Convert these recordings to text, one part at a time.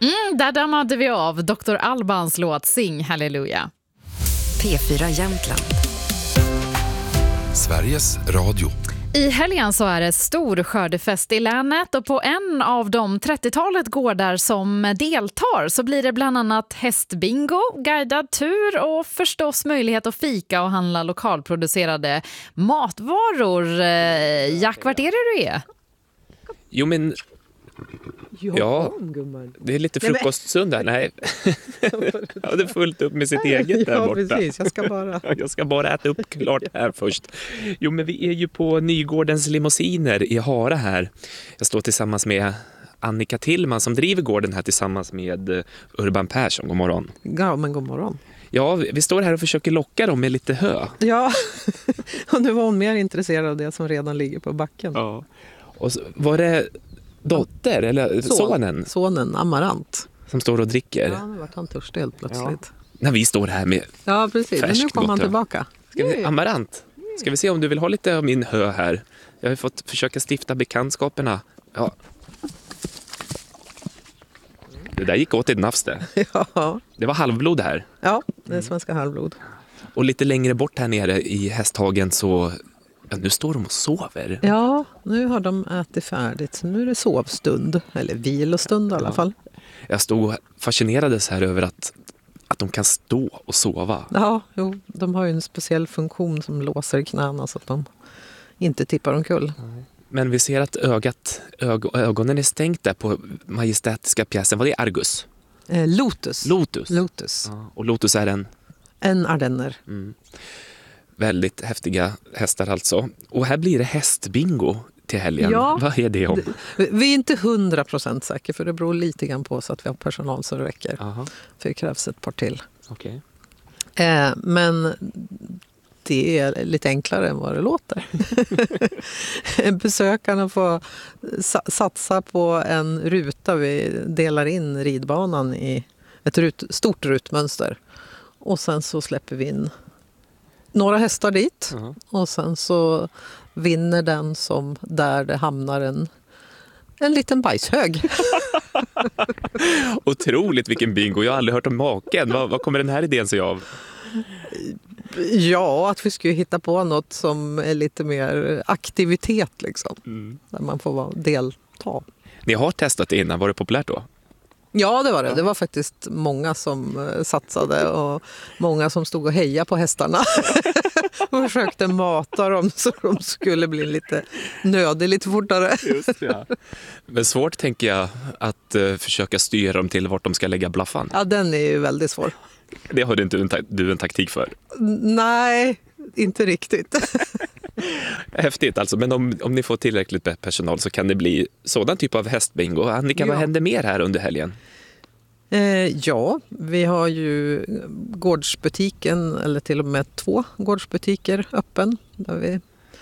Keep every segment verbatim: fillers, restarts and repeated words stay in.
Mm, där dammade vi av doktor Albans låt Sing Halleluja. P fyra Jämtland. Sveriges Radio. I helgen så är det stor skördefest i länet och på en av de trettiotalet gårdar som deltar så blir det bland annat hästbingo, guidad tur och förstås möjlighet att fika och handla lokalproducerade matvaror. Eh, Jack, vart är det du är? Jo, men... Ja, det är lite frukoststund där. Nej, jag hade fullt upp med sitt eget där borta. Ja, precis. Jag ska bara... Jag ska bara äta upp klart här först. Jo, men vi är ju på Nygårdens limousiner i Hara här. Jag står tillsammans med Annika Tillman som driver gården här tillsammans med Urban Persson. God morgon. Ja, men god morgon. Ja, vi står här och försöker locka dem med lite hö. Ja, och nu var hon mer intresserad av det som redan ligger på backen. Ja. Och så var det... Dotter, eller Son, sonen? Sonen, Amarant. Som står och dricker. Ja, nu vart han törstig helt plötsligt. Ja. När vi står här med Ja, precis. Men nu kommer han tillbaka. Ska vi, Amarant, ska vi se om du vill ha lite av min hö här? Jag har fått försöka stifta bekantskaperna. Ja. Det där gick åt ett nafs det. Ja. Det var halvblod här. Ja, det är svenska halvblod. Och lite längre bort här nere i hästhagen så... Ja, nu står de och sover. Ja, nu har de ätit färdigt. Så nu är det sovstund. Eller vilostund i alla fall. Jag stod fascinerades här över att, att de kan stå och sova. Ja, jo, de har ju en speciell funktion som låser knäna så att de inte tippar omkull. Men vi ser att ögat, ög, ögonen är stängt där på majestätiska pjäsen. Vad är Argus? Eh, Lotus. Lotus. Lotus. Ja, och Lotus är en... En ardenner. Mm. Väldigt häftiga hästar alltså. Och här blir det hästbingo till helgen. Ja, vad är det om? Vi är inte hundra procent säkra för det beror lite grann på så att vi har personal som räcker. Aha. För det krävs ett par till. Okay. Eh, men det är lite enklare än vad det låter. Besökarna får satsa på en ruta. Vi delar in ridbanan i ett rut, stort rutmönster. Och sen så släpper vi in några hästar dit. Uh-huh. Och sen så vinner den som där det hamnar en, en liten bajshög. Otroligt vilken bingo. Jag har aldrig hört om maken. Vad, vad kommer den här idén sig av? Ja, att vi ska hitta på något som är lite mer aktivitet liksom. Mm. Där man får vara, delta. Ni har testat det innan. Var det populärt då? Ja, det var det. Det var faktiskt många som satsade och många som stod och hejade på hästarna. Och försökte mata dem så de skulle bli lite nödig lite fortare. Just, ja. Men svårt tänker jag att uh, försöka styra dem till vart de ska lägga blaffan. Ja, den är ju väldigt svår. Det har du inte en, ta- du en taktik för? Nej, inte riktigt. Häftigt alltså, men om, om ni får tillräckligt med personal så kan det bli sådan typ av hästbingo. Annika, ja. Vad händer mer här under helgen? Eh, ja, vi har ju gårdsbutiken, eller till och med två gårdsbutiker öppen. Där vi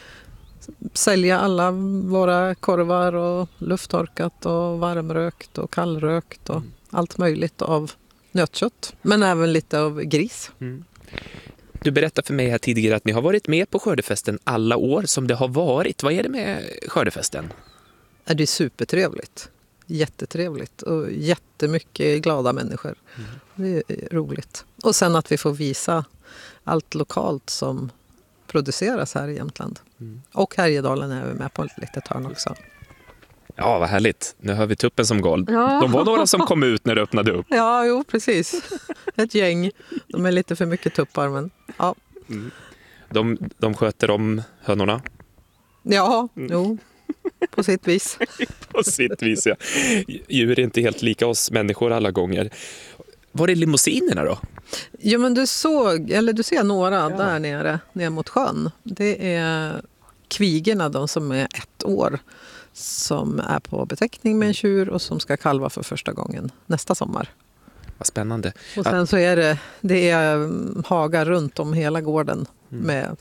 säljer alla våra korvar och lufttorkat och varmrökt och kallrökt och mm. allt möjligt av nötkött. Men även lite av gris. Mm. Du berättade för mig här tidigare att ni har varit med på skördefesten alla år som det har varit. Vad är det med skördefesten? Det är supertrevligt. Jättetrevligt och jättemycket glada människor. Mm. Det är roligt. Och sen att vi får visa allt lokalt som produceras här i Jämtland. Mm. Och Härjedalen är vi med på ett litet hörn också. Ja, vad härligt. Nu hör vi tuppen som gal. Ja. De var några som kom ut när det öppnade upp. Ja, jo, precis. Ett gäng. De är lite för mycket tuppar, men ja. Mm. De, de sköter om hönorna? Ja, mm. jo. På sitt vis. På sitt vis, ja. Djur är inte helt lika oss människor alla gånger. Var är limousinerna då? Jo, men du såg, eller du ser några ja. där nere, ner mot sjön. Det är kvigerna, de som är ett år, som är på betäckning med en tjur och som ska kalva för första gången nästa sommar. Vad spännande. Och sen så är det, det är hagar runt om hela gården mm. med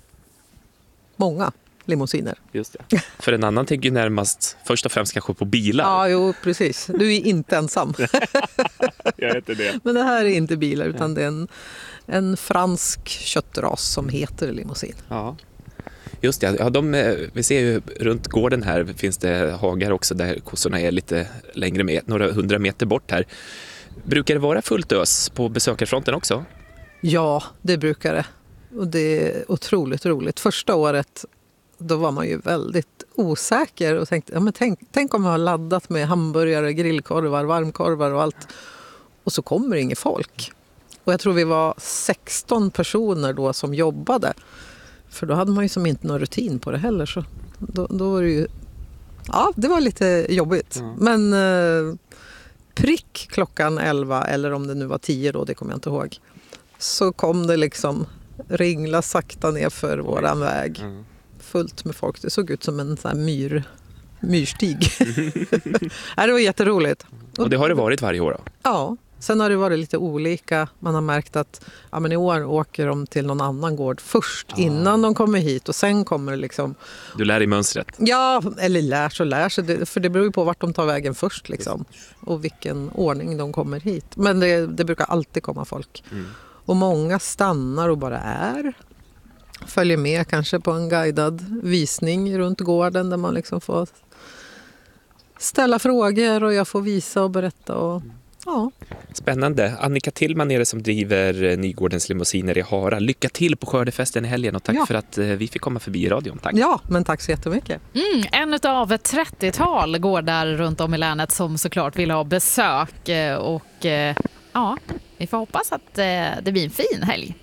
många limousiner. Just det. För en annan tänker ju närmast först och främst kanske på bilar. Ja, jo, precis. Du är inte ensam. Jag heter det. Men det här är inte bilar utan det är en, en fransk köttras som heter limousin. Ja. Just det, ja, de, vi ser ju runt gården här finns det hagar också där kossorna är lite längre med, några hundra meter bort här. Brukar det vara fullt ös på besökarfronten också? Ja, det brukar det. Och det är otroligt roligt. Första året då var man ju väldigt osäker och tänkte, ja, men tänk, tänk om jag har laddat med hamburgare, grillkorvar, varmkorvar och allt. Och så kommer inget folk. Och jag tror vi var sexton personer då som jobbade. För då hade man ju som inte någon rutin på det heller. Så då, då var det ju... Ja, det var lite jobbigt. Mm. Men eh, prick klockan elva, eller om det nu var tio då, det kommer jag inte ihåg. Så kom det liksom ringla sakta ner för våran väg. Mm. Fullt med folk. Det såg ut som en sån här myr, myrstig. Det var jätteroligt. Och det har det varit varje år då? Ja. Sen har det varit lite olika. Man har märkt att ja, men i år åker de till någon annan gård först ah. innan de kommer hit. Och sen kommer det liksom... Du lär dig mönstret? Ja, eller lär sig och lär sig. För det beror ju på vart de tar vägen först liksom. Och vilken ordning de kommer hit. Men det, det brukar alltid komma folk. Mm. Och många stannar och bara är. Följer med kanske på en guidad visning runt gården. Där man liksom får ställa frågor och jag får visa och berätta och... Ja. Spännande. Annika Tillman är det som driver Nygårdens limousiner i Hara. Lycka till på skördefesten i helgen och tack ja. för att vi fick komma förbi i radion. Tack. Ja, men tack så jättemycket. Mm, en av ett trettiotal gårdar runt om i länet som såklart vill ha besök och ja, vi får hoppas att det blir en fin helg.